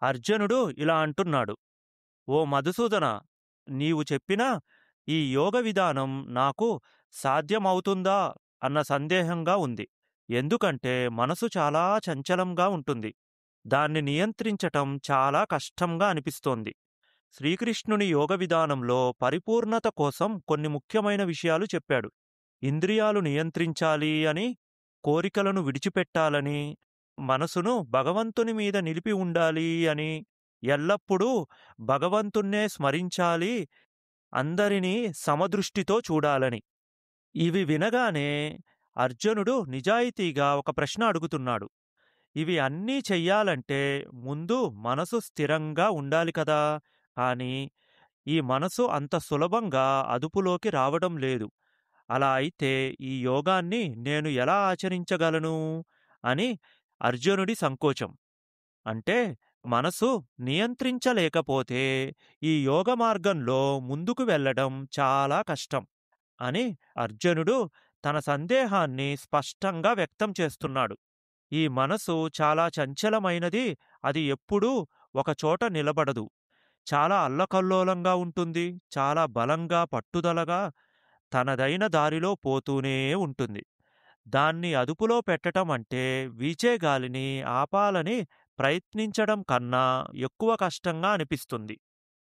అర్జునుడు ఇలా అంటున్నాడు: "ఓ మధుసూదన! నీవు చెప్పిన ఈ యోగ విధానం నాకు సాధ్యమవుతుందా అన్న సందేహంగా ఉంది. ఎందుకంటే మనసు చాలా చంచలంగా ఉంటుంది. దాన్ని నియంత్రించటం చాలా కష్టంగా అనిపిస్తోంది." శ్రీకృష్ణుని యోగ విధానంలో పరిపూర్ణత కోసం కొన్ని ముఖ్యమైన విషయాలు చెప్పాడు. ఇంద్రియాలు నియంత్రించాలి అని, కోరికలను విడిచిపెట్టాలని, మనసును భగవంతుని మీద నిలిపి ఉండాలి అని, ఎల్లప్పుడూ భగవంతుణ్ణే స్మరించాలి, అందరినీ సమదృష్టితో చూడాలని. ఇవి వినగానే అర్జునుడు నిజాయితీగా ఒక ప్రశ్న అడుగుతున్నాడు. ఇవి అన్నీ చెయ్యాలంటే ముందు మనసు స్థిరంగా ఉండాలి కదా! కానీ ఈ మనసు అంత సులభంగా అదుపులోకి రావడం లేదు. అలా అయితే ఈ యోగాన్ని నేను ఎలా ఆచరించగలను అని అర్జునుడి సంకోచం. అంటే మనసు నియంత్రించలేకపోతే ఈ యోగ మార్గంలో ముందుకు వెళ్ళడం చాలా కష్టం అని అర్జునుడు తన సందేహాన్ని స్పష్టంగా వ్యక్తం చేస్తున్నాడు. ఈ మనసు చాలా చంచలమైనది. అది ఎప్పుడూ ఒక చోట నిలబడదు. చాలా అల్లకల్లోలంగా ఉంటుంది. చాలా బలంగా, పట్టుదలగా తనదైన దారిలో పోతూనే ఉంటుంది. దాన్ని అదుపులో పెట్టటం అంటే వీచే గాలిని ఆపాలని ప్రయత్నించడం కన్నా ఎక్కువ కష్టంగా అనిపిస్తుంది.